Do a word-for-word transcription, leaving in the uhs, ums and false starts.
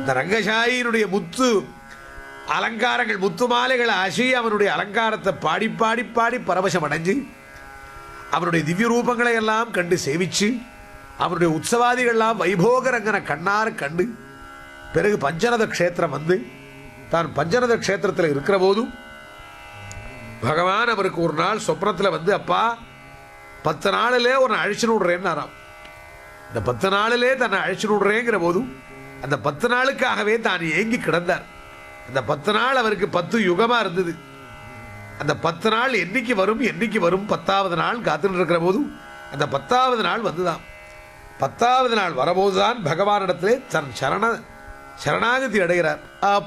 அந்த ரங்கசாயினுடைய முத்து அலங்காரங்கள், முத்து மாலைகள் அசைய அவனுடைய அலங்காரத்தை பாடி பாடி பாடி பரவசம் அடைஞ்சு அவனுடைய திவ்ய ரூபங்களை எல்லாம் கண்டு சேவிச்சு அவனுடைய உற்சவாதிகள்லாம் வைபோகரங்கன கண்ணார கண்டு பிறகு பஞ்சநத க்ஷேத்திரம் வந்து தான் பஞ்சநத க்ஷேத்திரத்தில் இருக்கிற போதும் பகவான் அவருக்கு ஒரு நாள் சொப்னத்தில் வந்து, அப்பா பத்து நாளிலே உன்னை அழிச்சு விடுறேன்னாராம். இந்த பத்து நாளிலே தன்னை அழிச்சு விடுறேங்கிற போதும் அந்த பத்து நாளுக்காகவே தான் ஏங்கி கிடந்தார். அந்த பத்து நாள் அவருக்கு பத்து யுகமா இருந்தது. அந்த பத்து நாள் என்னைக்கு வரும் என்னைக்கு வரும் பத்தாவது நாள் காத்துட்டு இருக்கிற போதும் அந்த பத்தாவது நாள் வந்துதான். பத்தாவது நாள் வரபோதுதான் பகவானிடத்திலே தன் சரண சரணாகதி அடைகிறார்.